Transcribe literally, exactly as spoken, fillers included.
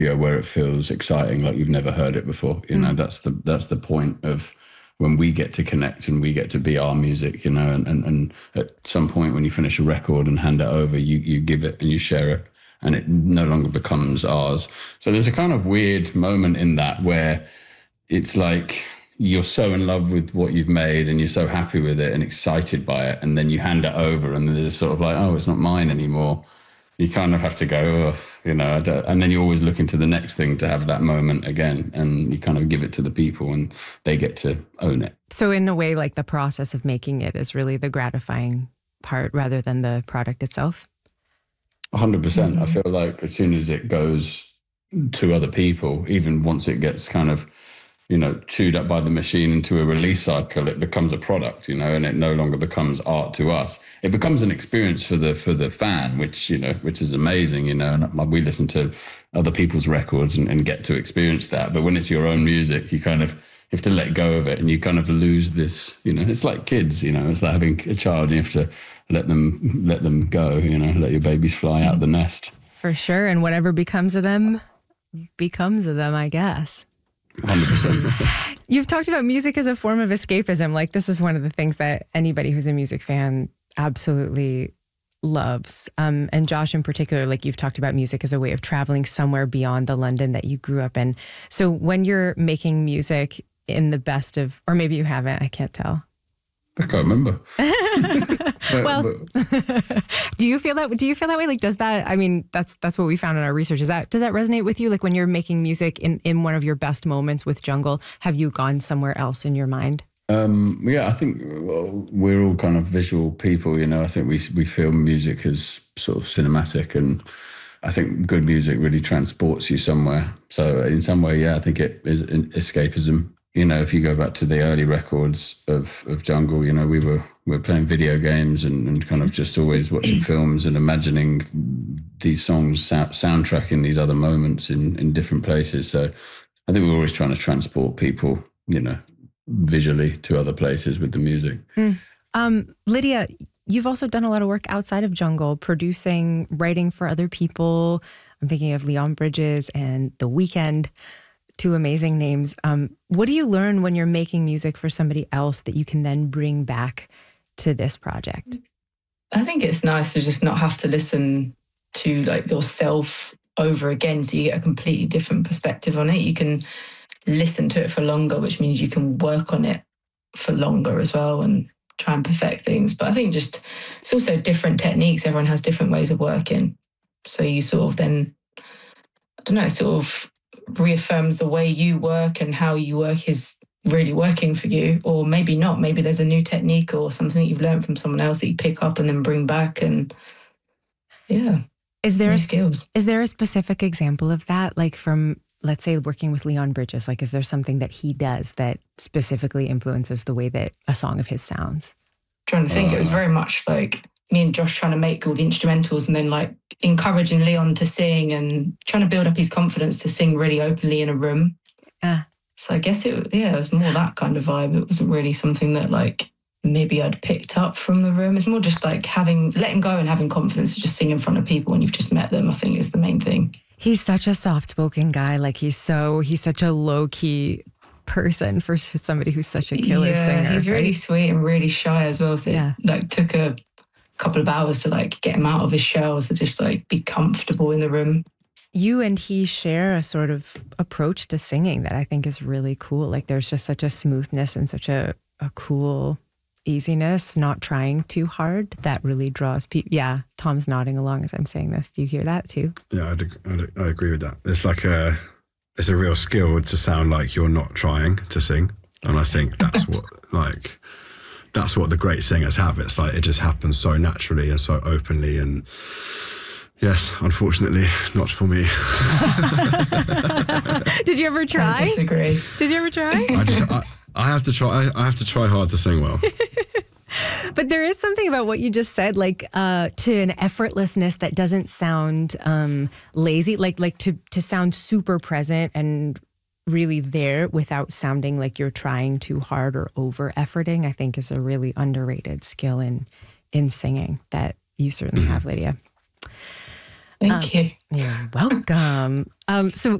yeah, where it feels exciting, like you've never heard it before. You mm. know, that's the that's the point of when we get to connect and we get to be our music, you know, and, and, and at some point when you finish a record and hand it over, you you give it and you share it, and it no longer becomes ours. So there's a kind of weird moment in that where it's like you're so in love with what you've made and you're so happy with it and excited by it, and then you hand it over and there's sort of like, oh, it's not mine anymore. You kind of have to go, oh, you know, and then you're always looking to the next thing to have that moment again, and you kind of give it to the people and they get to own it. So in a way, like the process of making it is really the gratifying part rather than the product itself? one hundred percent. Mm-hmm. I feel like as soon as it goes to other people, even once it gets kind of, you know, chewed up by the machine into a release cycle, it becomes a product, you know, and it no longer becomes art to us. It becomes an experience for the for the fan, which, you know, which is amazing, you know, and we listen to other people's records and, and get to experience that. But when it's your own music, you kind of have to let go of it and you kind of lose this, you know, it's like kids, you know, it's like having a child, you have to let them let them go, you know, let your babies fly out the nest. For sure. And whatever becomes of them becomes of them, I guess. one hundred percent. You've talked about music as a form of escapism. Like, this is one of the things that anybody who's a music fan absolutely loves. Um, and Josh in particular, like you've talked about music as a way of traveling somewhere beyond the London that you grew up in. So when you're making music in the best of, or maybe you haven't, I can't tell. I can't remember. but, well, but. do you feel that? Do you feel that way? Like, does that? I mean, that's that's what we found in our research. Is that does that resonate with you? Like, when you're making music in, in one of your best moments with Jungle, have you gone somewhere else in your mind? Um, yeah, I think well, we're all kind of visual people. You know, I think we we feel music as sort of cinematic, and I think good music really transports you somewhere. So in some way, yeah, I think it is an escapism. You know, if you go back to the early records of, of Jungle, you know, we were we were playing video games and, and kind of just always watching films and imagining these songs soundtracking these other moments in, in different places. So I think we're always trying to transport people, you know, visually to other places with the music. Mm. Um, Lydia, you've also done a lot of work outside of Jungle, producing, writing for other people. I'm thinking of Leon Bridges and The Weeknd. Two amazing names. Um, what do you learn when you're making music for somebody else that you can then bring back to this project? I think it's nice to just not have to listen to like yourself over again, so you get a completely different perspective on it. You can listen to it for longer, which means you can work on it for longer as well and try and perfect things. But I think just it's also different techniques. Everyone has different ways of working. So you sort of then, I don't know, sort of reaffirms the way you work and how you work is really working for you, or maybe not. Maybe there's a new technique or something that you've learned from someone else that you pick up and then bring back, and yeah. Is there a, skills. Is there a specific example of that, like from, let's say, working with Leon Bridges? Like, is there something that he does that specifically influences the way that a song of his sounds? I'm trying to think, uh, it was very much like me and Josh trying to make all the instrumentals and then like encouraging Leon to sing and trying to build up his confidence to sing really openly in a room. Yeah. So I guess it, yeah, it was more that kind of vibe. It wasn't really something that like maybe I'd picked up from the room. It's more just like having, letting go and having confidence to just sing in front of people when you've just met them, I think is the main thing. He's such a soft-spoken guy. Like he's so, he's such a low-key person for somebody who's such a killer yeah, singer. He's right? really sweet and really shy as well. So yeah. it like took a couple of hours to like get him out of his shell to just like be comfortable in the room. You and he share a sort of approach to singing that I think is really cool. Like there's just such a smoothness and such a, a cool easiness, not trying too hard, that really draws people. Yeah, Tom's nodding along as I'm saying this. Do you hear that too? Yeah, I'd, I'd, I agree with that. It's like a, it's a real skill to sound like you're not trying to sing. And I think that's what, like, that's what the great singers have. It's like, it just happens so naturally and so openly. And yes, unfortunately, not for me. Did you ever try? I disagree. Did you ever try? I just, I, I have to try, I, I have to try hard to sing well. But there is something about what you just said, like uh, to an effortlessness that doesn't sound um, lazy, like like to, to sound super present and really there without sounding like you're trying too hard or over efforting, I think is a really underrated skill in in singing that you certainly mm-hmm. have, Lydia. Thank um, you. You're welcome. um, so